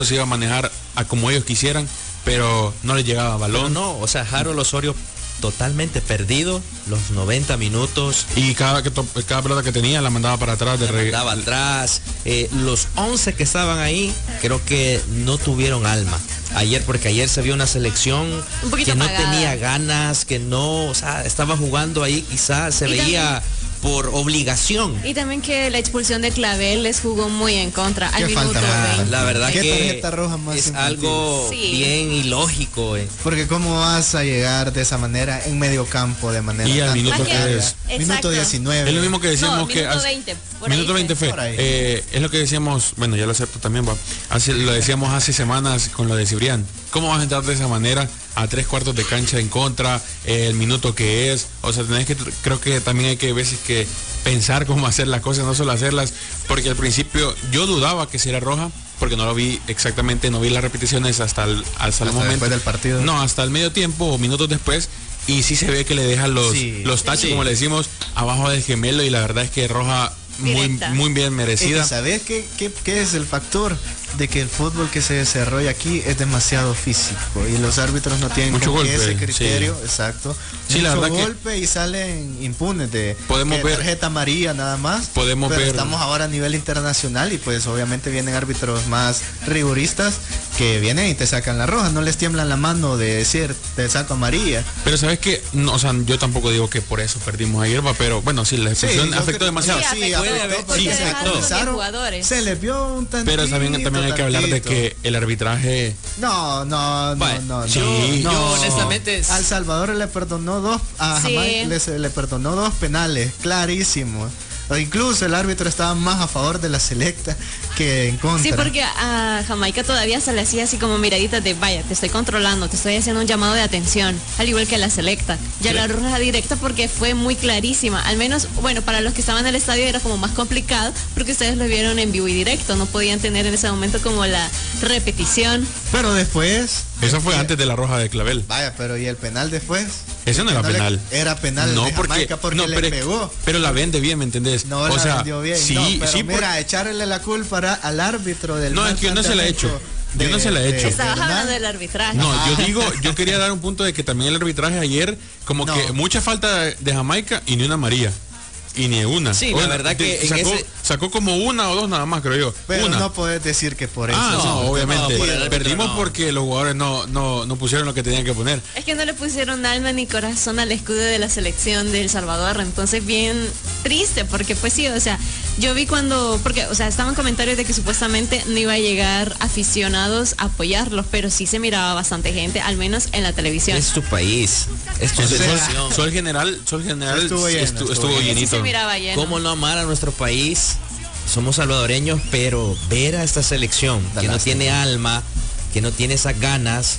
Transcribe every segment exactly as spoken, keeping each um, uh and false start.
se iba a manejar a como ellos quisieran, pero no les llegaba balón. Pero no, o sea, Harold Osorio totalmente perdido los noventa minutos. Y cada, que cada pelota que tenía la mandaba para atrás. De la mandaba atrás. Eh, los once que estaban ahí, creo que no tuvieron alma ayer, porque ayer se vio una selección que no apagada. Tenía ganas, que no, o sea, estaba jugando ahí, quizás se y veía... También... por obligación. Y también que la expulsión de Clavel les jugó muy en contra al minuto veinte. La verdad ¿Qué que tarjeta roja más es infantil? algo sí. bien ilógico. Eh. Porque cómo vas a llegar de esa manera en medio campo de manera y al minuto que es minuto diecinueve. Es lo mismo que decíamos no, que minuto veinte. Minuto veinte fue. Eh, es lo que decíamos, bueno, ya lo acepto también, va. Hace, lo decíamos hace semanas con lo de Cibrián. ¿Cómo vas a entrar de esa manera a tres cuartos de cancha en contra, eh, el minuto que es? O sea, tenés que, creo que también hay que veces que pensar cómo hacer las cosas, no solo hacerlas, porque al principio yo dudaba que sería roja, porque no lo vi exactamente, no vi las repeticiones hasta el, hasta hasta el momento. Después del partido. No, hasta el medio tiempo o minutos después. Y sí se ve que le dejan los, sí, los taches, sí. como le decimos, abajo del gemelo, y la verdad es que roja muy, muy bien merecida. ¿Sabes qué, qué, qué es el factor? De que el fútbol que se desarrolla aquí es demasiado físico y los árbitros no tienen mucho golpe, ese criterio, sí. exacto. Sí, mucho la verdad golpe que y salen impunes de podemos ver, tarjeta amarilla nada más. Podemos pero ver. Estamos ahora a nivel internacional y pues obviamente vienen árbitros más rigoristas que vienen y te sacan la roja, no les tiemblan la mano de decir te saco amarilla. Pero sabes que, no, o sea, yo tampoco digo que por eso perdimos ayer, pero bueno, sí, la expulsión sí, afectó demasiado. Sí, sí, afectó, sí, sí, afectó. Se les vio un tantito. Pero también, también hay que hablar de que el arbitraje. No, no, no, bueno, no, sí, no. Yo honestamente. Al Salvador le perdonó dos, a sí. Jamaica le, le perdonó dos penales, clarísimos. Incluso el árbitro estaba más a favor de la selecta que en contra. Sí, porque a Jamaica todavía se le hacía así como miraditas de vaya, te estoy controlando, te estoy haciendo un llamado de atención, al igual que a la selecta. Ya sí. La roja directa porque fue muy clarísima. Al menos, bueno, para los que estaban en el estadio era como más complicado porque ustedes lo vieron en vivo y directo, no podían tener en ese momento como la repetición. Pero después... Eso fue antes de la roja de Clavel. Vaya, pero ¿y el penal después? Eso no era penal. Le, era penal no, de Jamaica porque, porque no, le pero, pegó. Pero la vende bien, ¿me entendés? No, o la sea, vendió bien. Sí, no, pero sí, mira, por... echarle la culpa al árbitro del... No, es que yo no se la he hecho. Yo no se la he hecho. Estabas hablando del arbitraje. No, yo digo, yo quería dar un punto de que también el arbitraje ayer, como no. que mucha falta de Jamaica y ni una amarilla. Y ni una. Sí, bueno, la verdad que sacó, en ese... sacó como una o dos nada más, creo yo. Pero una. no puedes decir que por eso. Ah, no, no obviamente. No, por Perdimos no. porque los jugadores no, no, no pusieron lo que tenían que poner. Es que no le pusieron alma ni corazón al escudo de la selección de El Salvador. Entonces bien triste, porque pues sí, o sea, yo vi cuando, porque, o sea, estaban comentarios de que supuestamente no iba a llegar aficionados a apoyarlos, pero sí se miraba bastante gente, al menos en la televisión. Es tu país, es tu selección. Sol General, Sol General estuvo, lleno, estuvo, estuvo, estuvo lleno. llenito. Sí se miraba lleno. ¿Cómo no amar a nuestro país? Somos salvadoreños, pero ver a esta selección que no tiene alma, que no tiene esas ganas,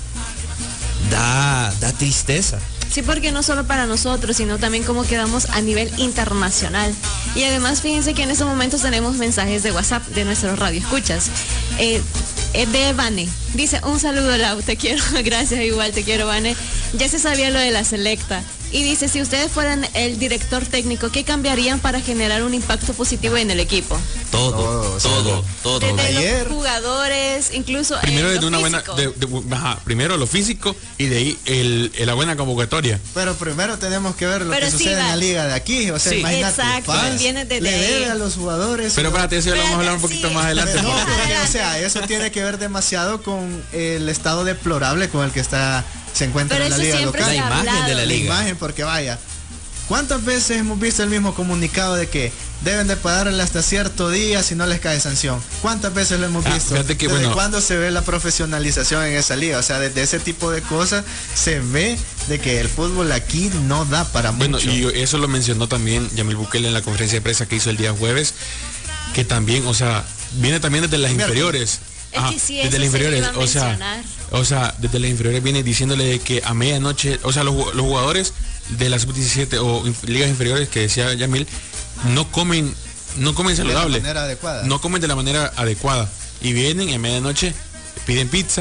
da, da tristeza. Sí, porque no solo para nosotros, sino también cómo quedamos a nivel internacional. Y además, fíjense que en estos momentos tenemos mensajes de WhatsApp de nuestros radioescuchas. Eh, eh, de Vane, dice, un saludo Lau, te quiero, gracias, igual te quiero Vane. Ya se sabía lo de la selecta. Y dice, si ustedes fueran el director técnico, ¿qué cambiarían para generar un impacto positivo en el equipo? Todo, todo, todo. todo. Desde Ayer, los jugadores, incluso primero eh, de lo una físico. buena, de, de, ajá, primero lo físico y de ahí el, el, la buena convocatoria. Pero primero tenemos que ver lo pero que sí, sucede va. en la liga de aquí. O sea, Sí, imagínate, exacto, Fans viene de le ahí. debe a los jugadores. Pero espérate, eso ya lo vamos a hablar un Espérate, poquito sí. más adelante. No, porque- porque, o sea, eso tiene que ver demasiado con el estado deplorable con el que está se encuentra Pero en la eso liga siempre local. se La ha imagen hablado. de la La liga. imagen, porque vaya, ¿cuántas veces hemos visto el mismo comunicado de que deben de pagarle hasta cierto día si no les cae sanción? ¿Cuántas veces lo hemos Ah, visto? fíjate que, ¿Desde bueno, cuándo se ve la profesionalización en esa liga? O sea, desde ese tipo de cosas se ve de que el fútbol aquí no da para Bueno, mucho. y eso lo mencionó también Yamil Bukele en la conferencia de prensa que hizo el día jueves, que también, o sea, viene también desde las inferiores. Es Ajá, que sí, desde eso las se inferiores, iba a o sea, mencionar. o sea, desde las inferiores viene diciéndole de que a medianoche, o sea, los, los jugadores de la sub diecisiete o inf- ligas inferiores que decía Yamil, no comen, no comen saludable, de la manera adecuada. no comen de la manera adecuada y vienen y a medianoche piden pizza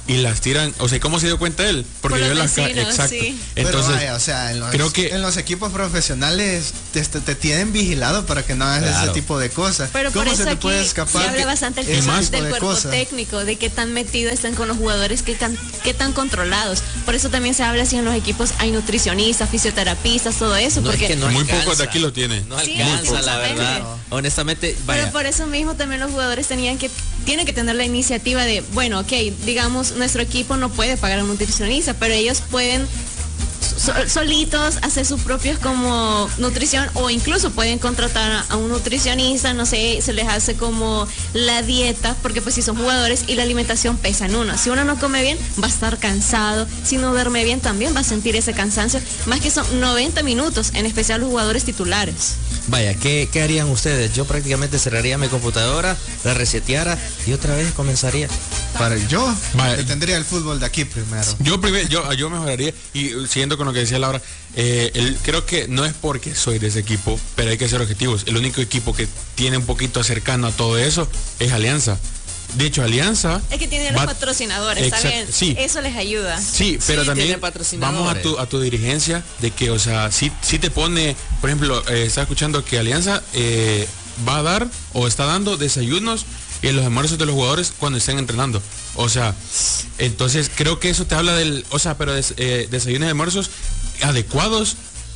y las tiran, o sea, ¿cómo se dio cuenta él? Porque Por vio los las ca- vecinos, exacto. sí. Entonces, Pero vaya, o sea, en los, creo que en los equipos profesionales te, te, te tienen vigilado para que no hagas Claro. ese tipo de cosas. Pero por ¿Cómo eso se te aquí puede se escapar habla bastante el ese tema tipo del de cuerpo cosas? técnico, de qué tan metidos están con los jugadores, qué tan, qué tan controlados. Por eso también se habla si en los equipos hay nutricionistas, fisioterapistas, todo eso. No, porque es que no muy alcanza. pocos de aquí lo tienen. No Sí, alcanza, la exactamente. verdad. Honestamente, vaya. Pero por eso mismo también los jugadores tenían que tienen que tener la iniciativa de, bueno, ok, digamos, nuestro equipo no puede pagar a un nutricionista, pero ellos pueden so- solitos hacer sus propios como nutrición, o incluso pueden contratar a, a un nutricionista, no sé, se les hace como la dieta, porque pues si son jugadores y la alimentación pesa en uno. Si uno no come bien, va a estar cansado. Si no duerme bien, también va a sentir ese cansancio. Más que son noventa minutos, en especial los jugadores titulares. Vaya, ¿qué, ¿qué harían ustedes? Yo prácticamente cerraría mi computadora, la reseteara y otra vez comenzaría. Para yo, Vaya. detendría el fútbol de aquí primero. Yo primero, yo, yo mejoraría, y uh, siguiendo con lo que decía Laura, eh, el- creo que no es porque soy de ese equipo, pero hay que ser objetivos. El único equipo que tiene un poquito cercano a todo eso es Alianza. De hecho, Alianza... Es que tienen los va- patrocinadores, Exacto, ¿saben? sí. Eso les ayuda. Sí, pero Sí, también tiene patrocinadores. vamos a tu, a tu dirigencia de que, o sea, si, si te pone, por ejemplo, eh, está escuchando que Alianza eh, va a dar o está dando desayunos en los almuerzos de los jugadores cuando estén entrenando. O sea, entonces creo que eso te habla del, o sea, pero des- eh, desayunos y almuerzos adecuados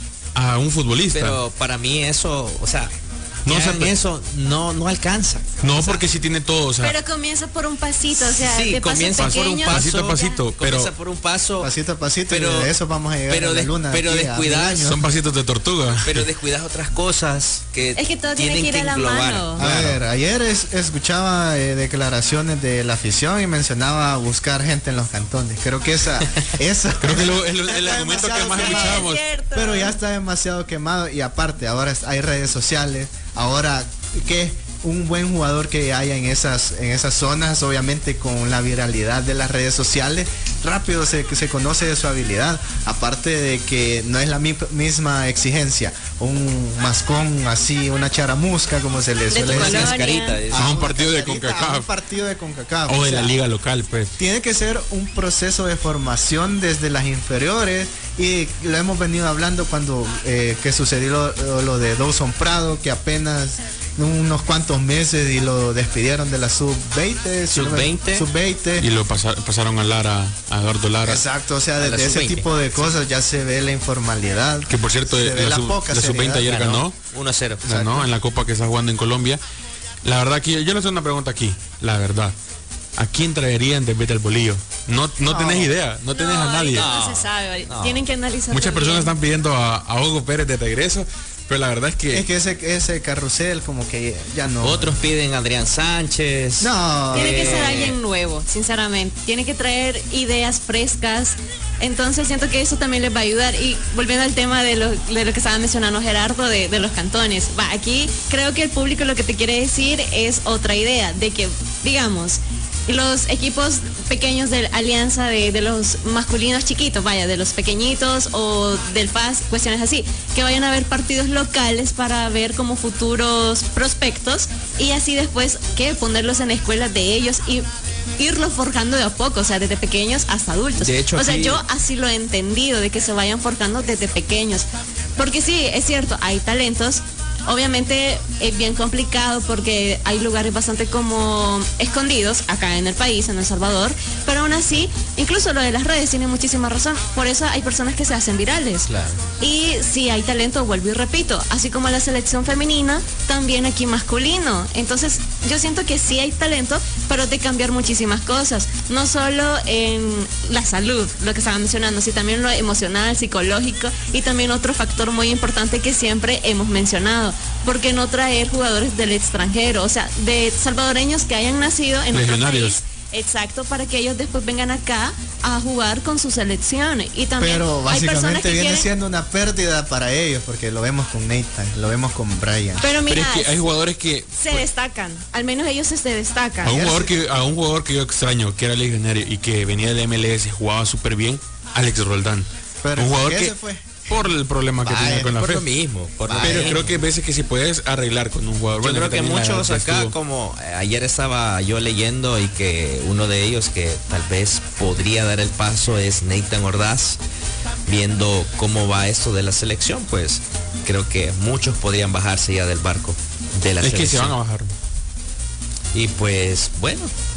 a un futbolista. Pero para mí eso, o sea, No, no o sea, pe- eso no, no alcanza. no, porque si tiene todo, o sea, Pero comienza por un pasito, o sea, Sí, de paso comienza por un pequeño, paso, pasito a pasito, ya. pero Comienza por un paso, Pasito a pasito, Pero- y de eso vamos a llegar pero a la des- luna. pero aquí a descuidar- mil años. son pasitos de tortuga. pero descuidas otras cosas que Es que todo tiene tienen que ir a la englobar. mano. A Claro. ver, ayer es- escuchaba eh, declaraciones de la afición y mencionaba buscar gente en los cantones. Creo que esa, esa Creo que lo- el, el está argumento que demasiado más Sí, quemado. escuchábamos. es cierto. Pero ya está demasiado quemado y aparte ahora es- hay redes sociales. Ahora, ¿qué? Un buen jugador que haya en esas, en esas zonas, obviamente con la viralidad de las redes sociales, rápido se, se conoce de su habilidad. Aparte de que no es la mi- misma exigencia. Un mascón así, una charamusca, como se le De suele tu decir. colonia. Cascarita, es- A un una partido de cascarita, CONCACAF. a un partido de CONCACAF. O de sea, la liga local, pues. tiene que ser un proceso de formación desde las inferiores y lo hemos venido hablando cuando eh, que sucedió lo, lo de Dawson Prado, que apenas unos cuantos meses y lo despidieron de la sub veinte, sub veinte. sub veinte. Y lo pasa- pasaron a Lara, a Eduardo Lara. Exacto, o sea, A la desde ese sub veinte. tipo de cosas ya se ve la informalidad. Que por cierto, se ve la, la sub, poca la sub veinte seriedad. ayer ganó, uno a cero. ganó en la copa que está jugando en Colombia. La verdad que yo les hago una pregunta aquí, la verdad. ¿A quién traerían de vez del bolillo? No, no, No. tenés idea, no tenés a nadie. ahorita No, se sabe, No. tienen que analizar. Muchas muy personas bien. están pidiendo a, a Hugo Pérez de regreso, pero la verdad es que, Es que ese, ese carrusel como que ya no. Otros piden a Adrián Sánchez. No. Tiene que ser Eh. alguien nuevo, sinceramente. Tiene que traer ideas frescas. Entonces siento que eso también les va a ayudar. Y volviendo al tema de lo, de lo que estaba mencionando Gerardo de, de los cantones. Va, aquí creo que el público lo que te quiere decir es otra idea. De que, digamos, los equipos pequeños de Alianza, de, de los masculinos chiquitos, vaya, de los pequeñitos o del F A S, cuestiones así, que vayan a ver partidos locales para ver como futuros prospectos y así después que ponerlos en escuelas de ellos y irlos forjando de a poco, o sea, desde pequeños hasta adultos. De hecho, o sea, aquí- yo así lo he entendido, de que se vayan forjando desde pequeños. Porque sí, es cierto, hay talentos. Obviamente es bien complicado porque hay lugares bastante como escondidos acá en el país, en El Salvador, pero aún así, incluso lo de las redes tiene muchísima razón. Por eso hay personas que se hacen virales. Claro. Y si hay talento, vuelvo y repito, así como la selección femenina, también aquí masculino. Entonces, yo siento que sí hay talento, pero de cambiar muchísimas cosas. No solo en la salud, lo que estaba mencionando, sino también lo emocional, psicológico y también otro factor muy importante que siempre hemos mencionado. ¿Por qué no traer jugadores del extranjero? O sea, de salvadoreños que hayan nacido en otro Legionarios. país. Exacto, para que ellos después vengan acá a jugar con su selección. Y también Pero hay personas básicamente que viene quieren... siendo una pérdida para ellos porque lo vemos con Nathan, lo vemos con Brian. Pero mira, pero es que hay jugadores que se destacan. Al menos ellos se destacan. a un jugador que a un jugador que yo extraño, que era legionario y que venía del M L S, jugaba súper bien, Alex Roldán. Pero un ¿por jugador qué que se fue? por el problema que Vaya, tenía con la por fe. lo mismo, por lo Pero mismo. creo que hay veces que si puedes arreglar con un jugador. Yo Bueno, creo que también la- muchos ya acá, estuvo. como eh, ayer estaba yo leyendo y que uno de ellos que tal vez podría dar el paso es Nathan Ordaz, viendo cómo va esto de la selección, pues creo que muchos podrían bajarse ya del barco de la Es selección. que se van a bajar. Y pues bueno,